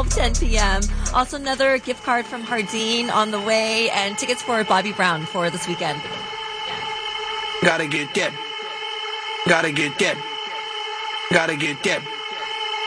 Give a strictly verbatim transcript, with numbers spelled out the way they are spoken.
ten p.m. Also, another gift card from Hardin on the way, and tickets for Bobby Brown for this weekend. Gotta get that. Gotta get that. Gotta get that.